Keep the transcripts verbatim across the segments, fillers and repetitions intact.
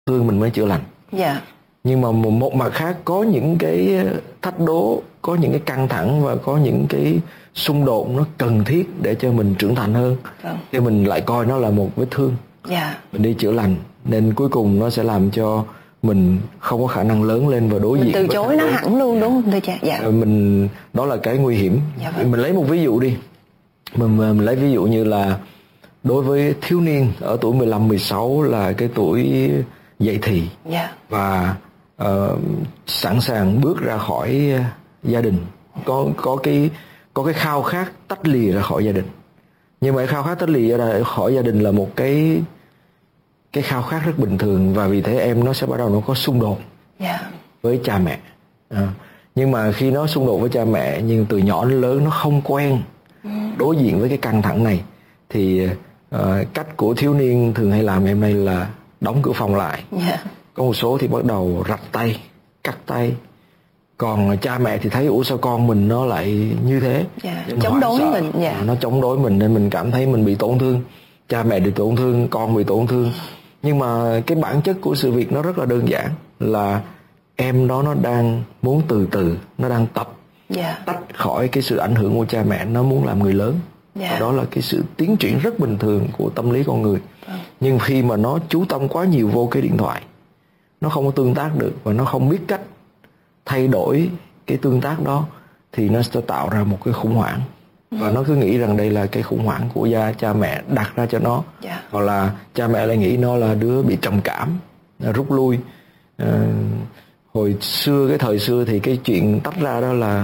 thương mình mới chữa lành. Dạ. Nhưng mà một mặt khác có những cái thách đố, có những cái căng thẳng và có những cái xung đột nó cần thiết để cho mình trưởng thành hơn. Vâng. Thì mình lại coi nó là một vết thương. Dạ. Mình đi chữa lành, nên cuối cùng nó sẽ làm cho mình không có khả năng lớn lên và đối mình diện. Từ chối nó hẳn luôn đúng không thưa cha? Dạ. Mình đó là cái nguy hiểm. Dạ vâng. Mình lấy một ví dụ đi. Mình, mình lấy ví dụ như là đối với thiếu niên ở tuổi mười lăm, mười sáu là cái tuổi dậy thì. Dạ. Và uh, sẵn sàng bước ra khỏi gia đình, có có cái có cái khao khát tách lìa ra khỏi gia đình. Nhưng mà cái khao khát tách lìa ra khỏi gia đình là một cái cái khao khát rất bình thường, và vì thế em nó sẽ bắt đầu nó có xung đột yeah. với cha mẹ. À, nhưng mà khi nó xung đột với cha mẹ, nhưng từ nhỏ đến lớn nó không quen mm. đối diện với cái căng thẳng này, thì uh, cách của thiếu niên thường hay làm em nay là đóng cửa phòng lại. Yeah. Có một số thì bắt đầu rạch tay, cắt tay. Còn cha mẹ thì thấy ủa sao con mình nó lại như thế, yeah. chống đối sợ. mình yeah. Nó chống đối mình nên mình cảm thấy mình bị tổn thương. Cha mẹ bị tổn thương, con bị tổn thương. Nhưng mà cái bản chất của sự việc nó rất là đơn giản, là em đó nó đang muốn từ từ, nó đang tập yeah. tách khỏi cái sự ảnh hưởng của cha mẹ, nó muốn làm người lớn. Yeah. Và đó là cái sự tiến triển rất bình thường của tâm lý con người. ừ. Nhưng khi mà nó chú tâm quá nhiều vô cái điện thoại, nó không có tương tác được và nó không biết cách thay đổi cái tương tác đó, thì nó sẽ tạo ra một cái khủng hoảng. ừ. Và nó cứ nghĩ rằng đây là cái khủng hoảng của gia cha mẹ đặt ra cho nó. yeah. Hoặc là cha mẹ lại nghĩ nó là đứa bị trầm cảm, rút lui. à, Hồi xưa, cái thời xưa thì cái chuyện tách ra đó là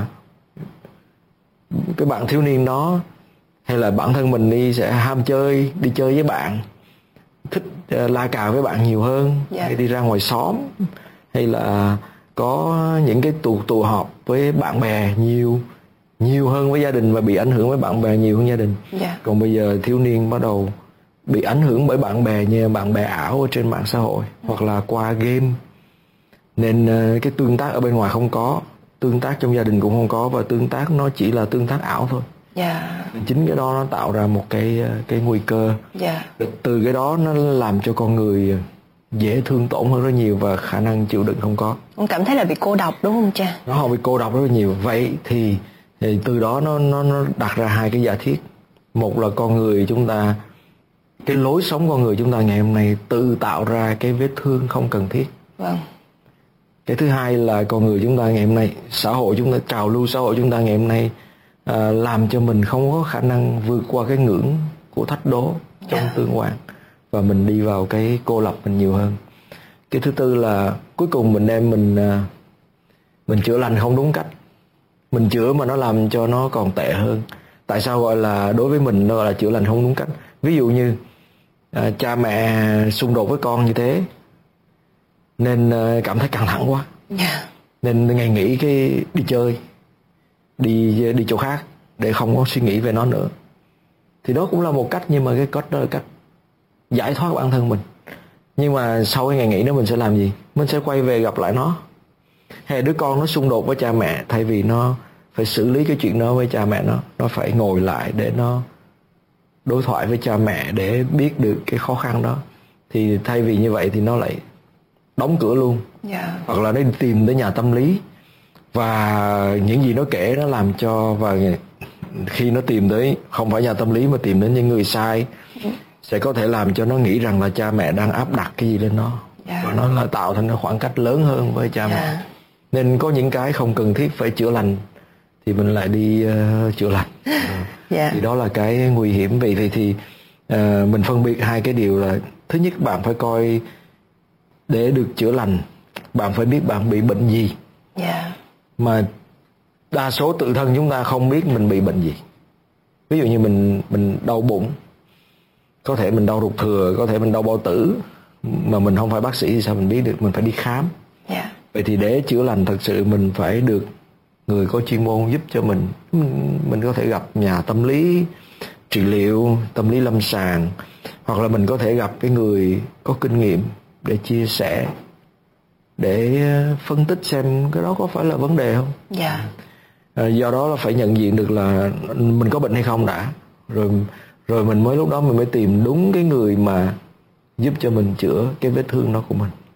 cái bạn thiếu niên đó hay là bản thân mình đi sẽ ham chơi, đi chơi với bạn, thích uh, la cà với bạn nhiều hơn, yeah. hay đi ra ngoài xóm, hay là có những cái tụ tụ họp với bạn bè nhiều nhiều hơn với gia đình, và bị ảnh hưởng với bạn bè nhiều hơn gia đình. yeah. Còn bây giờ thiếu niên bắt đầu bị ảnh hưởng bởi bạn bè, như bạn bè ảo ở trên mạng xã hội, ừ. hoặc là qua game, nên uh, cái tương tác ở bên ngoài không có, tương tác trong gia đình cũng không có, và tương tác nó chỉ là tương tác ảo thôi. yeah. Chính cái đó nó tạo ra một cái cái nguy cơ. yeah. Từ cái đó nó làm cho con người dễ thương tổn hơn rất nhiều, và khả năng chịu đựng không có. Ông cảm thấy là bị cô độc đúng không cha? Nó không bị cô độc rất là nhiều. Vậy thì, thì từ đó nó nó nó đặt ra hai cái giả thiết. Một là con người chúng ta, cái lối sống con người chúng ta ngày hôm nay tự tạo ra cái vết thương không cần thiết. Vâng. Cái thứ hai là con người chúng ta ngày hôm nay, xã hội chúng ta, trào lưu xã hội chúng ta ngày hôm nay à, làm cho mình không có khả năng vượt qua cái ngưỡng của thách đố trong yeah. tương quan, và mình đi vào cái cô lập mình nhiều hơn. Cái thứ tư là cuối cùng mình đem mình mình chữa lành không đúng cách. Mình chữa mà nó làm cho nó còn tệ hơn. Tại sao gọi là, đối với mình nó gọi là chữa lành không đúng cách? Ví dụ như à, cha mẹ xung đột với con như thế, nên à, cảm thấy căng thẳng quá, yeah. nên ngày nghỉ cái đi chơi, đi đi chỗ khác để không có suy nghĩ về nó nữa. Thì đó cũng là một cách, nhưng mà cái cách đó là cách giải thoát bản thân mình. Nhưng mà sau cái ngày nghỉ đó mình sẽ làm gì? Mình sẽ quay về gặp lại nó. Hay đứa con nó xung đột với cha mẹ, thay vì nó phải xử lý cái chuyện đó với cha mẹ nó, nó phải ngồi lại để nó đối thoại với cha mẹ để biết được cái khó khăn đó. Thì thay vì như vậy thì nó lại đóng cửa luôn. yeah. Hoặc là nó đi tìm tới nhà tâm lý, và những gì nó kể nó làm cho, và khi nó tìm tới không phải nhà tâm lý mà tìm đến những người sai, ừ. sẽ có thể làm cho nó nghĩ rằng là cha mẹ đang áp đặt cái gì lên nó. yeah. Và nó là tạo thành cái khoảng cách lớn hơn với cha yeah. mẹ. Nên có những cái không cần thiết phải chữa lành thì mình lại đi uh, chữa lành. yeah. Thì đó là cái nguy hiểm. Vì thì, thì uh, mình phân biệt hai cái điều là, thứ nhất bạn phải coi để được chữa lành, bạn phải biết bạn bị bệnh gì. yeah. Mà đa số tự thân chúng ta không biết mình bị bệnh gì. Ví dụ như mình mình đau bụng, có thể mình đau ruột thừa, có thể mình đau bao tử, mà mình không phải bác sĩ thì sao mình biết được? Mình phải đi khám. yeah. Vậy thì để chữa lành thật sự mình phải được người có chuyên môn giúp cho mình. Mình có thể gặp nhà tâm lý trị liệu, tâm lý lâm sàng, hoặc là mình có thể gặp cái người có kinh nghiệm để chia sẻ, để phân tích xem cái đó có phải là vấn đề không. yeah. à, Do đó là phải nhận diện được là mình có bệnh hay không đã, Rồi rồi mình mới lúc đó mình mới tìm đúng cái người mà giúp cho mình chữa cái vết thương đó của mình.